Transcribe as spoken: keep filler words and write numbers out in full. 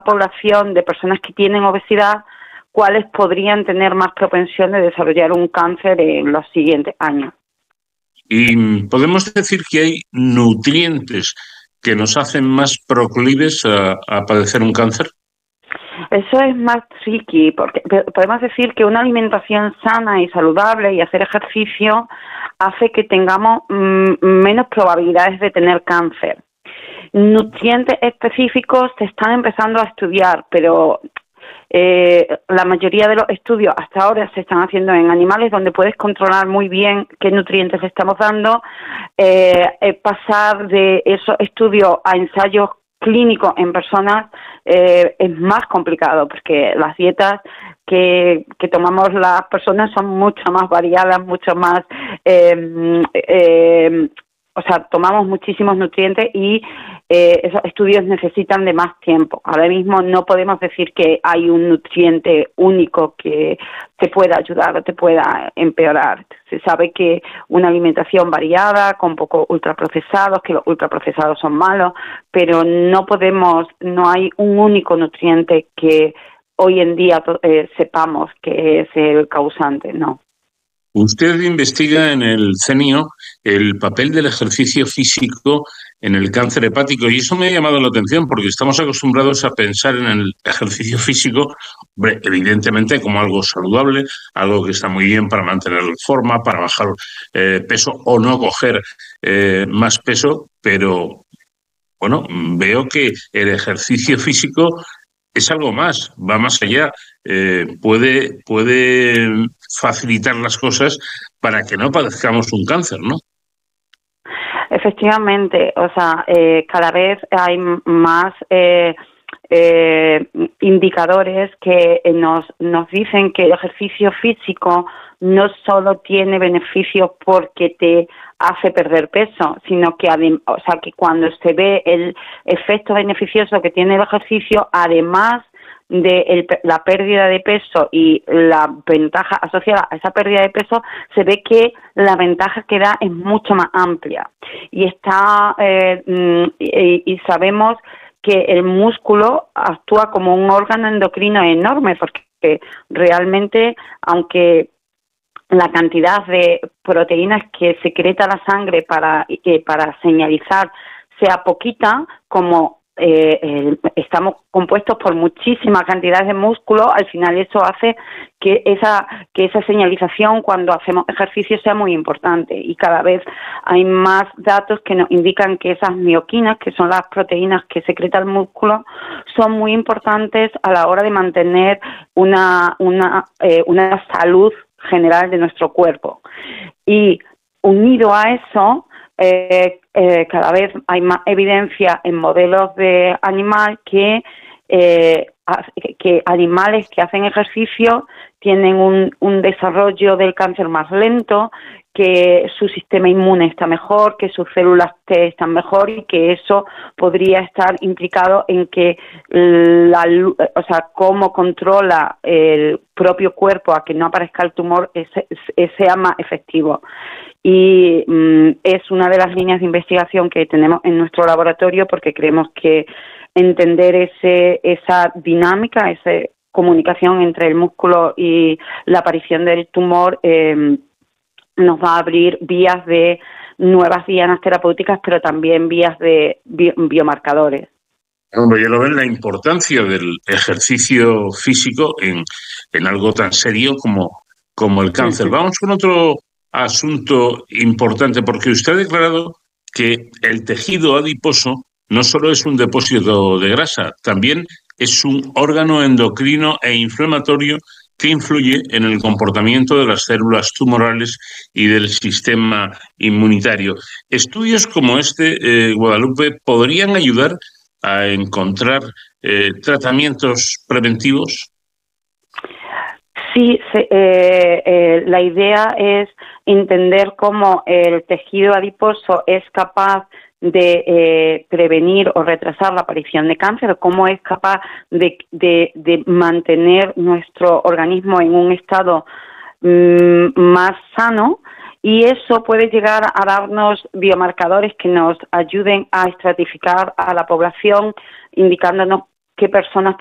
población de personas que tienen obesidad, cuáles podrían tener más propensión de desarrollar un cáncer en los siguientes años. Y podemos decir que hay nutrientes que nos hacen más proclives a, a padecer un cáncer. Eso es más tricky, porque podemos decir que una alimentación sana y saludable y hacer ejercicio hace que tengamos mmm, menos probabilidades de tener cáncer. Nutrientes específicos se están empezando a estudiar, pero eh, la mayoría de los estudios hasta ahora se están haciendo en animales donde puedes controlar muy bien qué nutrientes le estamos dando. Eh, eh, pasar de esos estudios a ensayos clínicos en personas eh, es más complicado porque las dietas que, que tomamos las personas son mucho más variadas, mucho más... Eh, eh, o sea, tomamos muchísimos nutrientes y eh, esos estudios necesitan de más tiempo. Ahora mismo no podemos decir que hay un nutriente único que te pueda ayudar o te pueda empeorar. Se sabe que una alimentación variada, con poco ultraprocesados, que los ultraprocesados son malos, pero no podemos, no hay un único nutriente que hoy en día eh, sepamos que es el causante, no. Usted investiga en el CENIO el papel del ejercicio físico en el cáncer hepático y eso me ha llamado la atención porque estamos acostumbrados a pensar en el ejercicio físico, evidentemente como algo saludable, algo que está muy bien para mantener la forma, para bajar eh, peso o no coger eh, más peso, pero bueno, veo que el ejercicio físico es algo más, va más allá, eh, puede, puede facilitar las cosas para que no padezcamos un cáncer, ¿no? Efectivamente, o sea, eh, cada vez hay más eh, eh, indicadores que nos, nos dicen que el ejercicio físico no solo tiene beneficios porque te hace perder peso, sino que, o sea, que cuando se ve el efecto beneficioso que tiene el ejercicio, además de el, la pérdida de peso y la ventaja asociada a esa pérdida de peso, se ve que la ventaja que da es mucho más amplia. Y está eh, y, y sabemos que el músculo actúa como un órgano endocrino enorme, porque realmente, aunque la cantidad de proteínas que secreta la sangre para, eh, para señalizar sea poquita, como eh, eh, estamos compuestos por muchísimas cantidades de músculo, al final eso hace que esa, que esa señalización cuando hacemos ejercicio sea muy importante y cada vez hay más datos que nos indican que esas mioquinas, que son las proteínas que secreta el músculo, son muy importantes a la hora de mantener una, una, eh, una salud general de nuestro cuerpo. Y unido a eso, eh, eh, cada vez hay más evidencia en modelos de animal que, eh, que animales que hacen ejercicio tienen un, un desarrollo del cáncer más lento, que su sistema inmune está mejor, que sus células T están mejor y que eso podría estar implicado en que la, o sea, cómo controla el propio cuerpo a que no aparezca el tumor ese, ese sea más efectivo. Y mmm, es una de las líneas de investigación que tenemos en nuestro laboratorio porque creemos que entender ese esa dinámica, esa comunicación entre el músculo y la aparición del tumor eh, nos va a abrir vías de nuevas dianas terapéuticas, pero también vías de bi biomarcadores. Hombre, ya lo ven la importancia del ejercicio físico en, en algo tan serio como, como el cáncer. Uh-huh. Vamos con otro asunto importante, porque usted ha declarado que el tejido adiposo no solo es un depósito de grasa, también es un órgano endocrino e inflamatorio que influye en el comportamiento de las células tumorales y del sistema inmunitario. Estudios como este, eh, Guadalupe, podrían ayudar a encontrar eh, tratamientos preventivos. Sí, se, eh, eh, la idea es entender cómo el tejido adiposo es capaz de eh, prevenir o retrasar la aparición de cáncer, cómo es capaz de, de, de mantener nuestro organismo en un estado mmm, más sano, y eso puede llegar a darnos biomarcadores que nos ayuden a estratificar a la población, indicándonos qué personas